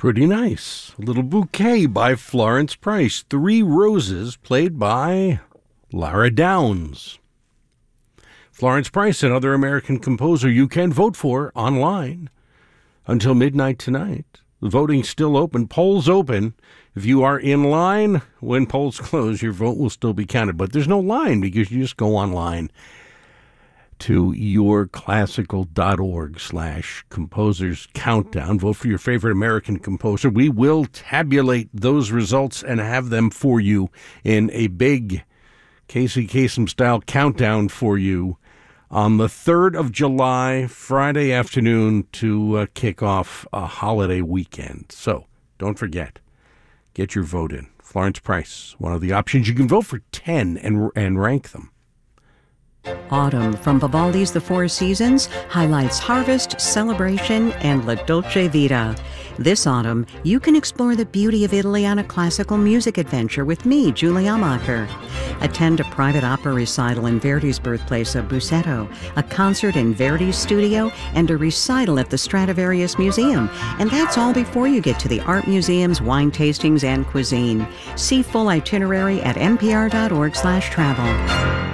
Pretty nice. A little bouquet by Florence Price. Three Roses, played by Lara Downs. Florence Price, another American composer you can vote for online until midnight tonight. The voting's still open. Polls open. If you are in line, when polls close, your vote will still be counted. But there's no line because you just go online to yourclassical.org/composers countdown. Vote for your favorite American composer. We will tabulate those results and have them for you in a big Casey Kasem-style countdown for you on the 3rd of July, Friday afternoon, to kick off a holiday weekend. So don't forget, get your vote in. Florence Price, one of the options. You can vote for 10 and rank them. Autumn from Vivaldi's The Four Seasons highlights harvest, celebration, and La Dolce Vita. This autumn, you can explore the beauty of Italy on a classical music adventure with me, Julie Amacher. Attend a private opera recital in Verdi's birthplace of Busseto, a concert in Verdi's studio, and a recital at the Stradivarius Museum. And that's all before you get to the art museums, wine tastings, and cuisine. See full itinerary at npr.org/travel.